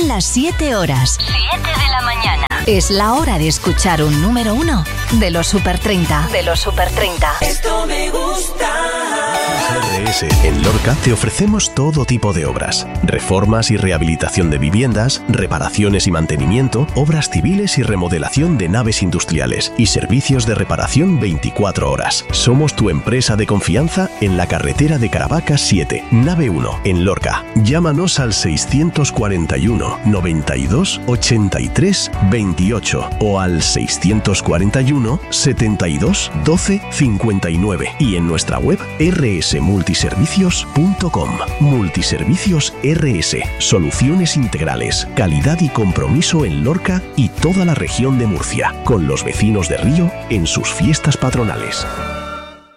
las 7 horas. 7 de la mañana. Es la hora de escuchar un número 1 de los Super 30. De los Super 30. Esto me gusta. RS en Lorca te ofrecemos todo tipo de obras: reformas y rehabilitación de viviendas, reparaciones y mantenimiento, obras civiles y remodelación de naves industriales y servicios de reparación 24 horas. Somos tu empresa de confianza en la carretera de Caravaca 7, nave 1, en Lorca. Llámanos al 641 92 83 28 o al 641 72 12 59 y en nuestra web rsmultiservicios.com. Multiservicios RS. Soluciones integrales, calidad y compromiso en Lorca y toda la región de Murcia, con los vecinos de Río en sus fiestas patronales.